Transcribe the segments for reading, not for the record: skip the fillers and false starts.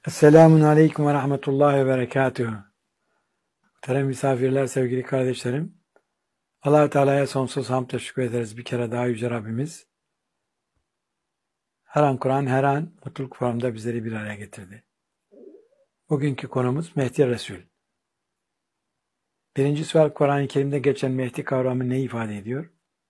Esselamun Aleyküm ve Rahmetullahi ve Berekatuhu. Muhterem misafirler, sevgili kardeşlerim. Allah-u Teala'ya sonsuz hamd ve şükür ederiz bir kere daha Yüce Rabbimiz. Her an Kur'an, her an mutluluk formunda bizleri bir araya getirdi. Bugünkü konumuz Mehdi Resul. Birinci sual, Kur'an-ı Kerim'de geçen Mehdi kavramı ne ifade ediyor?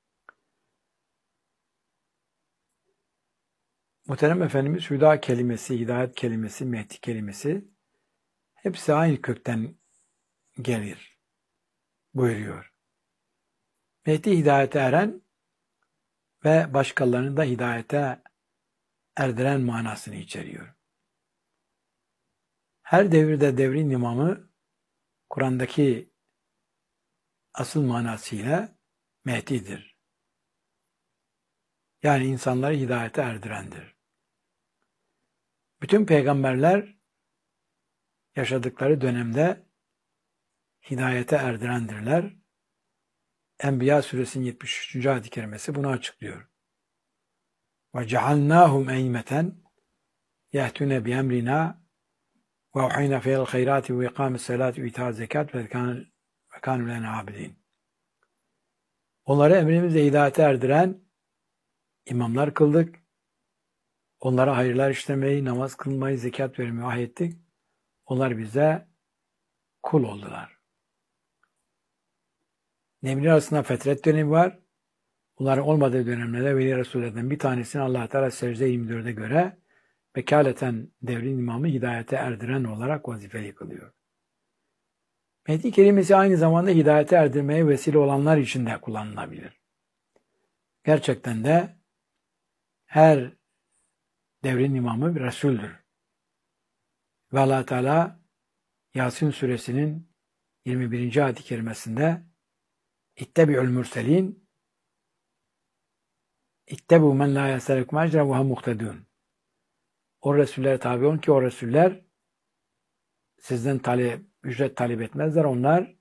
Muhterem Efendimiz Hüda kelimesi, hidayet kelimesi, Mehdi kelimesi hepsi aynı kökten gelir buyuruyor. Mehdi hidayete eren ve başkalarını da hidayete erdiren manasını içeriyor. Her devirde devrin imamı Kur'an'daki asıl manasıyla Mehdi'dir. Yani insanları hidayete erdirendir. Bütün peygamberler yaşadıkları dönemde hidayete erdirendirler. Enbiya suresinin 73. ayet-i kerimesi bunu açıklıyor. وَجَعَلْنَاهُمْ اَيْمَةً يَهْتُونَ بِأَمْرِنَا وَاُحِينَ فِيهِ الْخَيْرَاتِ وَاِقَامِ الصَّلَاةِ وَاِيتَاءِ الزَّكَاةِ وَكَانُوا لَنَا عَابِدِينَ. Onları emrimizle hidayete erdiren imamlar kıldık. Onlara hayırlar işlemeyi, namaz kılmayı, zekat vermeyi vahyettik. Onlar bize kul oldular. Nebiler arasında fetret dönemi var. Bunların olmadığı dönemlerde Veli Resullerden bir tanesini Allah Teala secde 24'e göre vekaleten devrin imamı hidayete erdiren olarak vazifeli kılıyor. Mehdi kelimesi aynı zamanda hidayete erdirmeye vesile olanlar için de kullanılabilir. Gerçekten de her devrin imamı bir Resul'dür. Ve Allah Teala Yasin suresinin 21. ayet-i kerimesinde İttebi'ül mürselin İttebu men la yeselekum ecre ve hum muhtedun. O Resullere tabi olun ki o Resuller sizden ücret talep etmezler. Onlar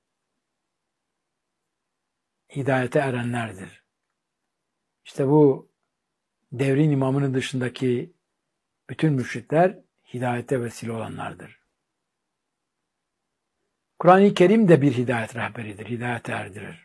hidayete erenlerdir. İşte bu devrin imamının dışındaki bütün mürşitler hidayete vesile olanlardır. Kur'an-ı Kerim de bir hidayet rehberidir. Hidayete erdirir.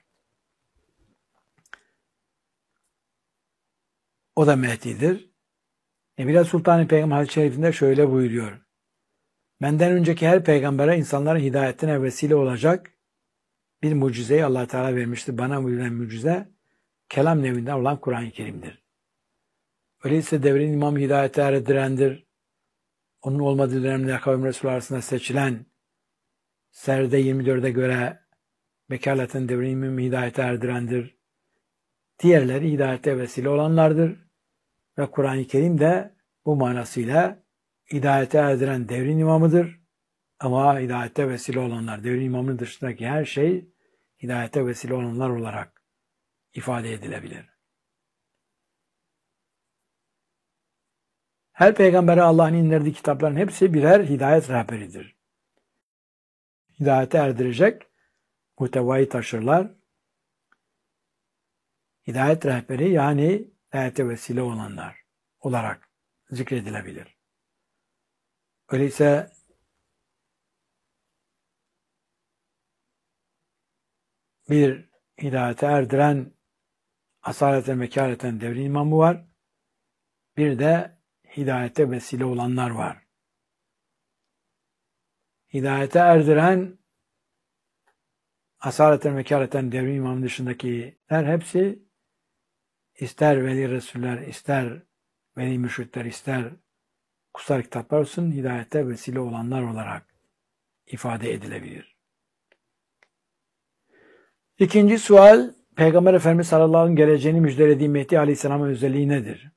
O da Mehdi'dir. Nebiler Sultan-ı Peygamber hadis-i şerifinde şöyle buyuruyor. Benden önceki her peygambere insanların hidayetine vesile olacak bir mucizeyi Allah Teala vermiştir. Bana verilen mucize kelam nevinden olan Kur'an-ı Kerim'dir. Öyleyse devrin imamı hidayete erdirendir. Onun olmadığı dönemde kavim Resulü arasında seçilen Serde 24'e göre vekaleten devrin imamı hidayete erdirendir. Diğerleri hidayete vesile olanlardır. Ve Kur'an-ı Kerim de bu manasıyla hidayete erdiren devrin imamıdır. Ama hidayete vesile olanlar, devrin imamının dışındaki her şey hidayete vesile olanlar olarak ifade edilebilir. Her peygambere Allah'ın indirdiği kitapların hepsi birer hidayet rehberidir. Hidayete erdirecek muhtevayı taşırlar. Hidayet rehberi yani hidayete vesile olanlar olarak zikredilebilir. Öyleyse bir hidayete erdiren asaleten vekaleten devrin imamı var. Bir de hidayete vesile olanlar var. Hidayete erdiren asaleten vekaleten devrin imamı dışındakiler hepsi ister veli resuller, ister veli mürşitler, ister kutsal kitaplar olsun hidayete vesile olanlar olarak ifade edilebilir. İkinci sual, Peygamber Efendimiz sallallahu aleyhi ve sellem geleceğini müjdelediği Mehdi aleyhisselamın özelliği nedir?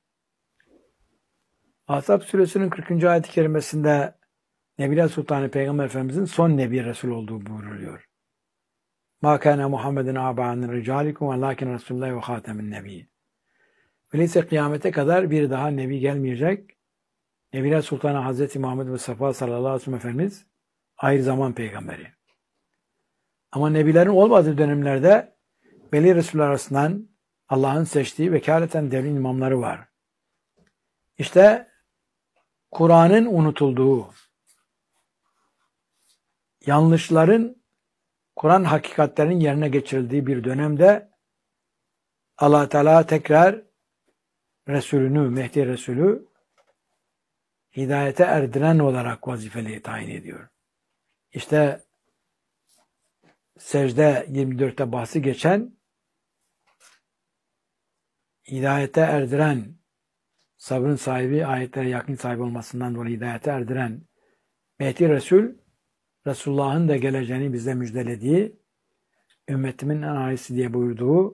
Ahzab suresinin 40. ayet-i kerimesinde Nebiler Sultanı Peygamber Efendimizin son Nebi Resul olduğu buyruluyor. مَا كَانَ مُحَمَّدٍ عَبَانٍ رِجَالِكُمْ وَلَاكِنْ رَسُولُ اللّٰهِ وَخَاتَمِ النَّبِيِّ. Öyleyse kıyamete kadar bir daha Nebi gelmeyecek. Nebiler Sultanı Hazreti Muhammed Mustafa sallallahu aleyhi ve sellem Efendimiz ahir zaman peygamberi. Ama Nebilerin olmadığı dönemlerde Veli Resuller arasından Allah'ın seçtiği vekaleten devrin imamları var. İşte Kur'an'ın unutulduğu, yanlışların Kur'an hakikatlerinin yerine geçirildiği bir dönemde Allah Teala tekrar Resulünü, Mehdi Resulü hidayete erdiren olarak vazifeli tayin ediyor. İşte Secde 24'te bahsi geçen hidayete erdiren, sabrın sahibi, ayetlere yakın sahibi olmasından dolayı hidayete erdiren Mehdi Resul, Resulullah'ın da geleceğini bize müjdelediği, ümmetimin en hayırlısı diye buyurduğu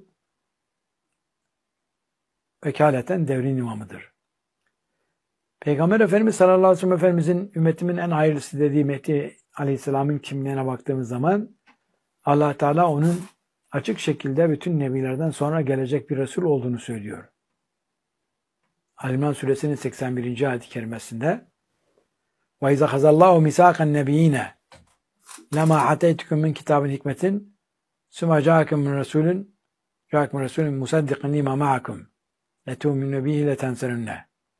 vekaleten devrin imamıdır. Peygamber Efendimiz sallallahu aleyhi ve sellem Efendimizin ümmetimin en hayırlısı dediği Mehdi Aleyhisselam'ın kimliğine baktığımız zaman Allah Teala onun açık şekilde bütün nebilerden sonra gelecek bir Resul olduğunu söylüyor. Ali-İmran suresinin 81. ayet-i kerimesinde وَاِذَا خَزَ اللّٰهُ مِسَاقَ النَّبِيِّينَ لَمَا عَتَيْتُكُمْ مِنْ كِتَابٍ حِكْمَةٍ ثُمَّ جَاءَكُمْ مِنْ رَسُولٍ مُصَدِّقٍ لِمَا مَعَكُمْ لَتُؤْمِنُوا بِهِ لَتَنْصُرُنَّهُ.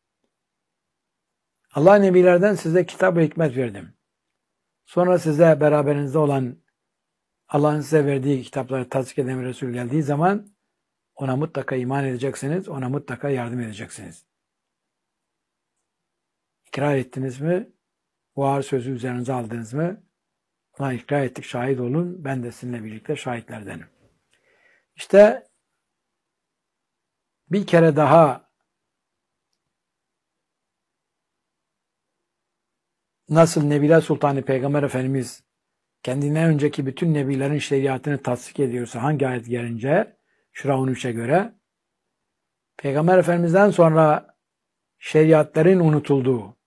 Allah nebilerden size kitap ve hikmet verdim. Sonra size beraberinizde olan Allah'ın size verdiği kitapları tasdik eden Resul geldiği zaman ona mutlaka iman edeceksiniz, ona mutlaka yardım edeceksiniz. İkrar ettiniz mi? Bu ağır sözü üzerinize aldınız mı? Ona ikrar ettik, şahit olun. Ben de sizinle birlikte şahitlerdenim. İşte bir kere daha nasıl Nebiler Sultanı Peygamber Efendimiz kendinden önceki bütün nebilerin şeriatını tasdik ediyorsa hangi ayet gelince? Şura 13'e göre. Peygamber Efendimiz'den sonra şeriatların unutulduğu,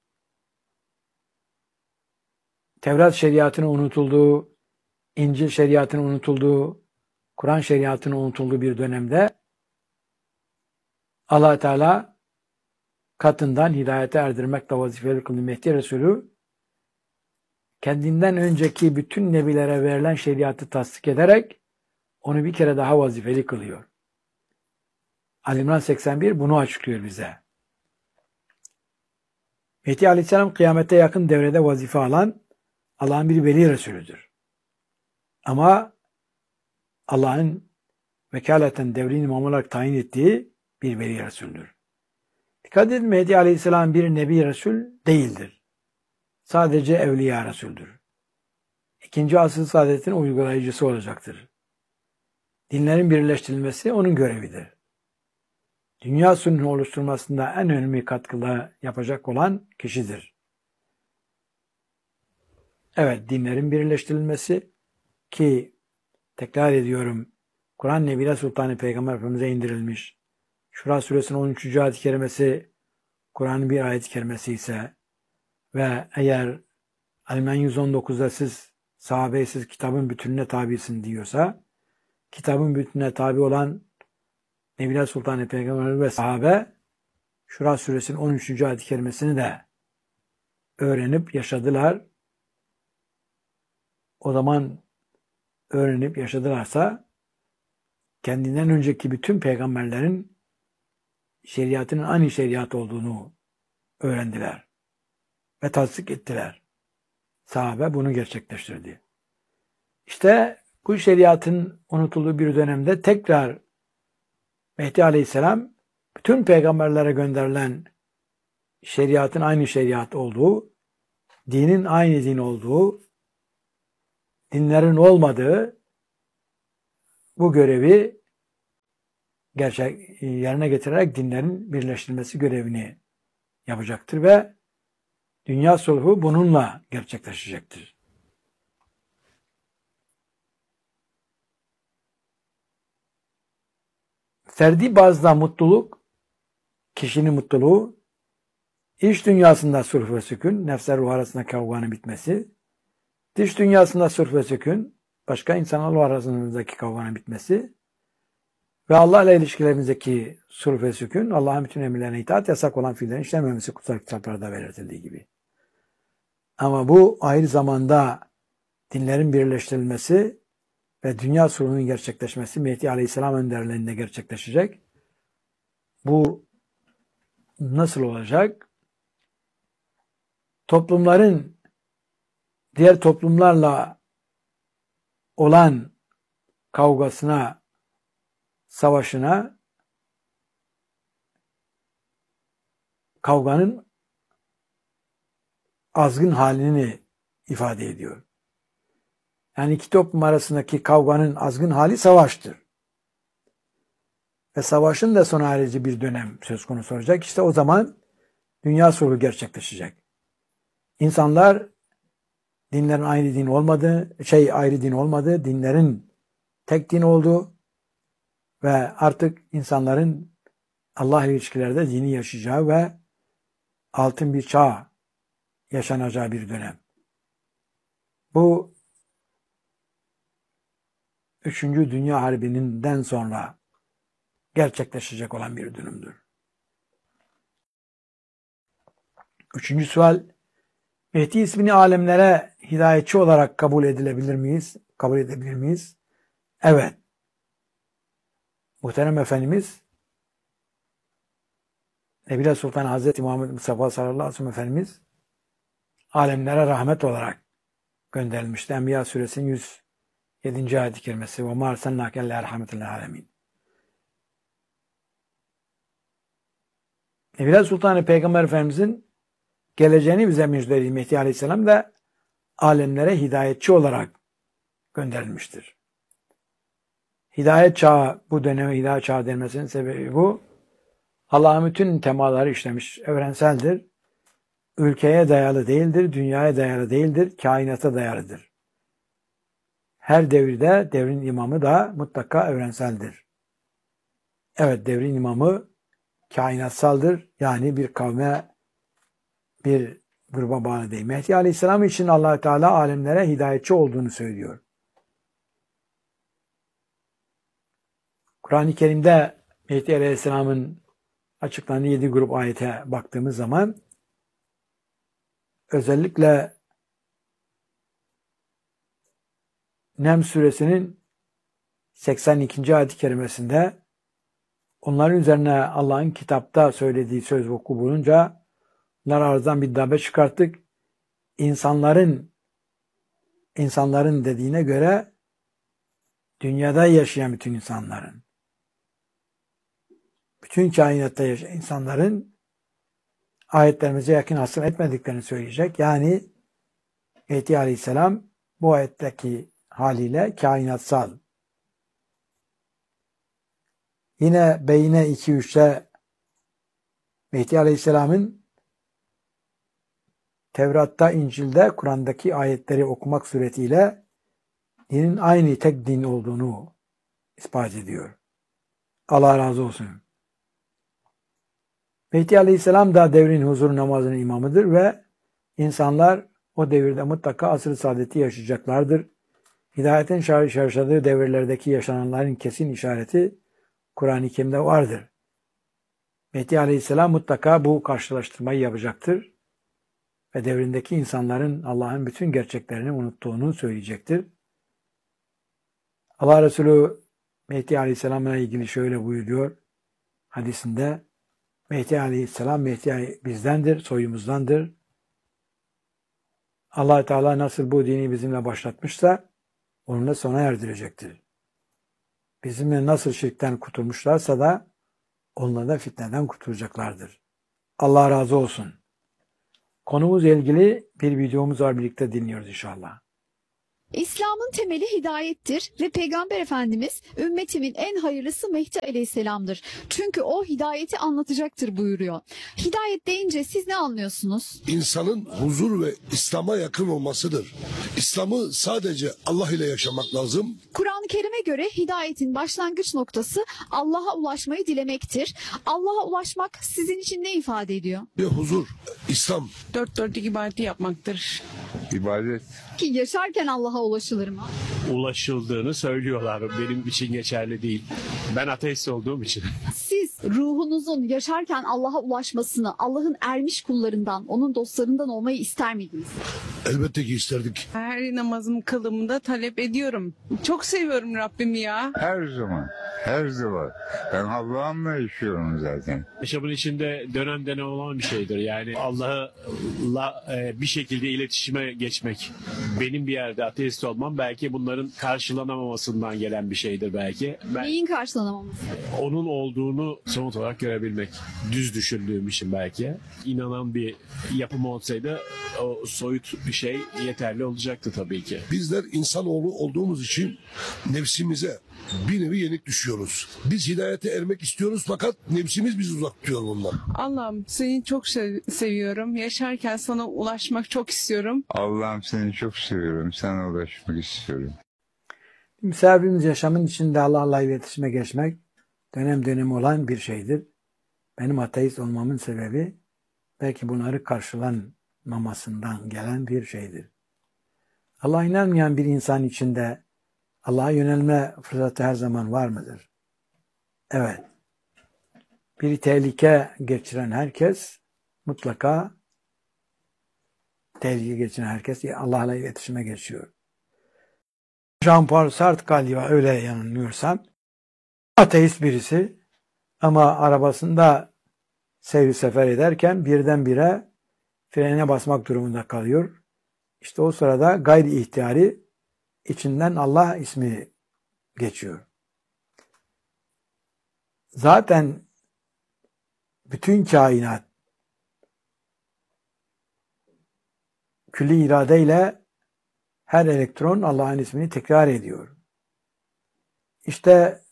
Tevrat şeriatının unutulduğu, İncil şeriatının unutulduğu, Kur'an şeriatının unutulduğu bir dönemde Allah Teala katından hidayete erdirmekle vazifeli kıldığı Mehdi Resulü kendinden önceki bütün nebilere verilen şeriatı tasdik ederek onu bir kere daha vazifeli kılıyor. Ali-İmran 81 bunu açıklıyor bize. Mehdi Aleyhisselam kıyamete yakın devrede vazife alan Allah'ın bir veli Resulüdür. Ama Allah'ın vekaleten devrin imam olarak tayin ettiği bir veli Resulüdür. Dikkat edin, Mehdi Aleyhisselam bir nebi Resul değildir. Sadece evliya Resul'dür. İkinci asıl saadetin uygulayıcısı olacaktır. Dinlerin birleştirilmesi onun görevidir. Dünya sulhunu oluşturmasında en önemli katkıda yapacak olan kişidir. Evet, dinlerin birleştirilmesi ki tekrar ediyorum Kur'an Nebiler Sultanı Peygamber Efendimiz'e indirilmiş. Şura suresinin 13. ayet-i kerimesi Kur'an'ın bir ayet-i kerimesi ise ve eğer Ali-İmran 119'da siz sahabe siz kitabın bütününe tabisin diyorsa kitabın bütününe tabi olan Nebiler Sultanı Peygamber ve sahabe Şura suresinin 13. ayet-i kerimesini de öğrenip yaşadılar. O zaman öğrenip yaşadılarsa kendinden önceki bütün peygamberlerin şeriatının aynı şeriat olduğunu öğrendiler ve tasdik ettiler. Sahabe bunu gerçekleştirdi. İşte bu şeriatın unutulduğu bir dönemde tekrar Mehdi Aleyhisselam bütün peygamberlere gönderilen şeriatın aynı şeriat olduğu, dinin aynı din olduğu, dinlerin olmadığı bu görevi yerine getirerek dinlerin birleştirilmesi görevini yapacaktır ve dünya sulhu bununla gerçekleşecektir. Ferdi bazda mutluluk, kişinin mutluluğu, iç dünyasında sulh ve sükun, nefsler ruh arasında kavganın bitmesi, dış dünyasında sulh ve sükun, başka insanlar ruh arasındaki kavganın bitmesi ve Allah ile ilişkilerimizdeki sulh ve sükun, Allah'ın bütün emirlerine itaat, yasak olan fiillerin işlememesi kutsal kitaplarda belirtildiği gibi. Ama bu aynı zamanda dinlerin birleştirilmesi ve dünya sulhunun gerçekleşmesi Mehdi Aleyhisselam önderliğinde gerçekleşecek. Bu nasıl olacak? Toplumların diğer toplumlarla olan kavgasına, savaşına, kavganın azgın halini ifade ediyor. Yani iki toplum arasındaki kavganın azgın hali savaştır. Ve savaşın da sona erici bir dönem söz konusu olacak. İşte o zaman dünya sulhu gerçekleşecek. İnsanlar dinlerin ayrı din olmadı, dinlerin tek din oldu ve artık insanların Allah ilişkilerde dini yaşayacağı ve altın bir çağ yaşanacağı bir dönem. Bu 3. Dünya Harbi'nden sonra gerçekleşecek olan bir dönümdür. 3. sual, Mehdi ismini alemlere hidayetçi olarak kabul edebilir miyiz? Evet. Muhterem Efendimiz Nebile Sultan Hazreti Muhammed Mustafa sallallahu aleyhi ve sellem Efendimiz alemlere rahmet olarak gönderilmişti. Enbiya suresinin 107. ayet-i kerimesi. وَمَا أَرْسَلْنَاكَ إِلَّا رَحْمَةً لِلْعَالَمِينَ. Nebile Sultan Peygamber Efendimizin geleceğini bize müjdelediği Mehdi Aleyhisselam da alemlere hidayetçi olarak gönderilmiştir. Hidayet çağı, bu döneme hidayet çağı denmesinin sebebi bu. Allah'ın bütün temaları işlemiş, evrenseldir. Ülkeye dayalı değildir, dünyaya dayalı değildir, kainata dayalıdır. Her devirde devrin imamı da mutlaka evrenseldir. Evet, devrin imamı kainatsaldır. Yani bir kavme, bir gruba bağlı değil. Mehdi Aleyhisselam için Allah Teala alemlere hidayetçi olduğunu söylüyor. Kur'an-ı Kerim'de Mehdi Aleyhisselam'ın açıklandığı 7 grup ayete baktığımız zaman özellikle Nem suresinin 82. ayet-i kerimesinde onların üzerine Allah'ın kitapta söylediği söz vuku bulunca bunlar aradan bir darbe çıkarttık. İnsanların dediğine göre dünyada yaşayan bütün insanların, bütün kainatta yaşayan insanların ayetlerimize yakın hasıl etmediklerini söyleyecek. Yani Mehdi Aleyhisselam bu ayetteki haliyle kainatsal. Yine Beyne 2-3'te Mehdi Aleyhisselam'ın Tevrat'ta, İncil'de, Kur'an'daki ayetleri okumak suretiyle dinin aynı tek din olduğunu ispat ediyor. Allah razı olsun. Mehdi Aleyhisselam da devrin huzur namazının imamıdır ve insanlar o devirde mutlaka asr-ı saadeti yaşayacaklardır. Hidayetin şaşadığı devirlerdeki yaşananların kesin işareti Kur'an-ı Kerim'de vardır. Mehdi Aleyhisselam mutlaka bu karşılaştırmayı yapacaktır ve devrindeki insanların Allah'ın bütün gerçeklerini unuttuğunu söyleyecektir. Allah Resulü Mehdi Aleyhisselam'la ilgili şöyle buyuruyor hadisinde: Mehdi Aleyhisselam, Mehdi bizdendir, soyumuzdandır. Allah Teala nasıl bu dini bizimle başlatmışsa onunla sona erdirecektir. Bizimle nasıl şirkten kurtulmuşlarsa da onunla da fitneden kurtulacaklardır. Allah razı olsun. Konumuzla ilgili bir videomuz var, birlikte dinliyoruz inşallah. İslam'ın temeli hidayettir ve Peygamber Efendimiz ümmetimin en hayırlısı Mehdi Aleyhisselam'dır. Çünkü o hidayeti anlatacaktır buyuruyor. Hidayet deyince siz ne anlıyorsunuz? İnsanın huzur ve İslam'a yakın olmasıdır. İslam'ı sadece Allah ile yaşamak lazım. Kur'an-ı Kerim'e göre hidayetin başlangıç noktası Allah'a ulaşmayı dilemektir. Allah'a ulaşmak sizin için ne ifade ediyor? Ve huzur, İslam. Dört dörtlük ibadeti yapmaktır. İbadet. Ki yaşarken Allah'a ulaşılır mı? Ulaşıldığını söylüyorlar. Benim için geçerli değil. Ben ateist olduğum için. Siz ruhunuzun yaşarken Allah'a ulaşmasını, Allah'ın ermiş kullarından, onun dostlarından olmayı ister miydiniz? Elbette ki isterdik. Her namazım kılımda talep ediyorum. Çok seviyorum Rabbimi ya. Her zaman, her zaman. Ben Allah'ımla yaşıyorum zaten. Yaşamın içinde dönem dönem olan bir şeydir. Yani Allah'la bir şekilde iletişime geçmek. Benim bir yerde ateist olmam belki bunların karşılanamamasından gelen bir şeydir belki. Ben Neyin karşılanamaması? onun olduğunu somut olarak görebilmek. Düz düşündüğüm için belki. İnanan bir yapım olsaydı o soyut bir şey yeterli olacaktı tabii ki. Bizler insanoğlu olduğumuz için nefsimize bir nevi yenik düşüyoruz. Biz hidayete ermek istiyoruz fakat nefsimiz bizi uzak tutuyor bundan. Allah'ım seni çok seviyorum. Yaşarken sana ulaşmak çok istiyorum. Allah'ım seni çok seviyorum. Sana ulaşmak istiyorum. Misafirimiz yaşamın içinde Allah'la iletişime geçmek dönem dönem olan bir şeydir. Benim ateist olmamın sebebi belki bunları karşılanmamasından gelen bir şeydir. Allah'a inanmayan bir insan içinde Allah'a yönelme fırsatı her zaman var mıdır? Evet. Bir tehlike geçiren herkes mutlaka Allah'la iletişime geçiyor. Jean-Paul Sartre galiba öyle yanılmıyorsam ateist birisi ama arabasında seyir sefer ederken birdenbire frene basmak durumunda kalıyor. İşte o sırada gayri ihtiyari içinden Allah ismi geçiyor. Zaten bütün kainat külli iradeyle her elektron Allah'ın ismini tekrar ediyor. İşte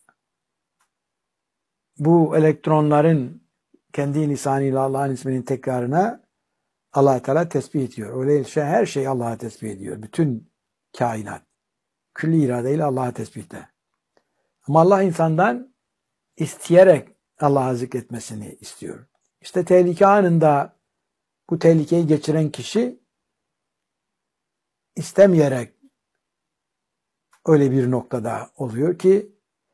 bu elektronların kendi lisanıyla Allah'ın isminin tekrarına Allah Teala tesbih ediyor. Öyleyse her şey Allah'a tesbih ediyor. Bütün kainat külli iradeyle Allah'a tesbihte. Ama Allah insandan isteyerek Allah'a zikretmesini istiyor. İşte tehlike anında bu tehlikeyi geçiren kişi istemeyerek öyle bir noktada oluyor ki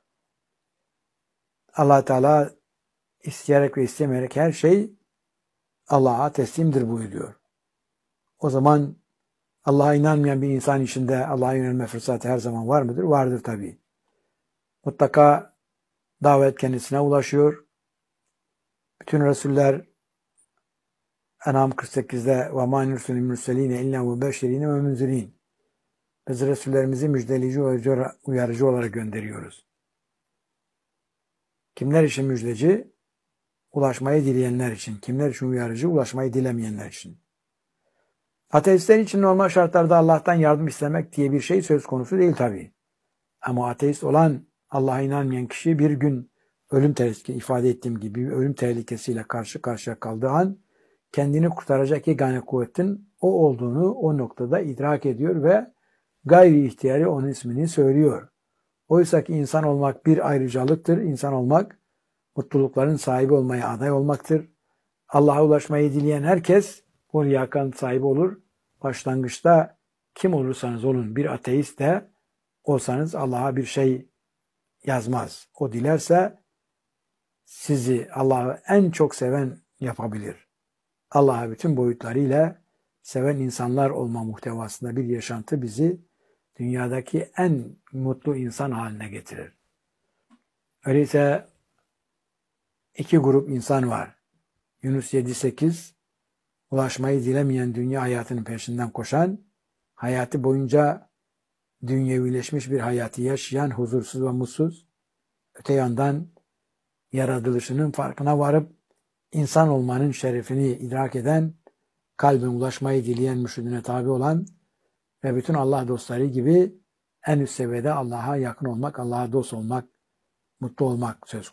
Allah Teala isteyerek ve istemeyerek her şey Allah'a teslimdir buyuruyor. O zaman Allah'a inanmayan bir insan içinde Allah'a yönelme fırsatı her zaman var mıdır? Vardır tabii. Mutlaka davet kendisine ulaşıyor. Bütün Resuller En'am 48'de وَمَا نُرْسُلِ الْمُرْسَلِينَ اِلَّا وَبَشِرِينَ وَمُنْزِرِينَ Biz Resullerimizi müjdeleyici, uyarıcı olarak gönderiyoruz. Kimler için müjdeci? Ulaşmayı dileyenler için. Kimler için uyarıcı? Ulaşmayı dilemeyenler için. Ateistler için normal şartlarda Allah'tan yardım istemek diye bir şey söz konusu değil tabii. Ama ateist olan Allah'a inanmayan kişi bir gün ölüm tehlikesi, ifade ettiğim gibi ölüm tehlikesiyle karşı karşıya kaldığı an kendini kurtaracak yegane kuvvetin o olduğunu o noktada idrak ediyor ve gayri ihtiyari onun ismini söylüyor. Oysa ki insan olmak bir ayrıcalıktır. İnsan olmak mutlulukların sahibi olmaya aday olmaktır. Allah'a ulaşmayı dileyen herkes bu liyakanın sahibi olur. Başlangıçta kim olursanız olun bir ateist de olsanız Allah'a bir şey yazmaz. O dilerse sizi Allah'ı en çok seven yapabilir. Allah'ı bütün boyutlarıyla seven insanlar olma muhtevasında bir yaşantı bizi dünyadaki en mutlu insan haline getirir. Öyleyse iki grup insan var. Yunus 7-8 ulaşmayı dilemeyen dünya hayatının peşinden koşan, hayatı boyunca dünyevileşmiş bir hayatı yaşayan huzursuz ve mutsuz, öte yandan yaratılışının farkına varıp insan olmanın şerefini idrak eden, kalben ulaşmayı dileyen mürşidine tabi olan ve bütün Allah dostları gibi en üst seviyede Allah'a yakın olmak, Allah'a dost olmak, mutlu olmak söz konusu.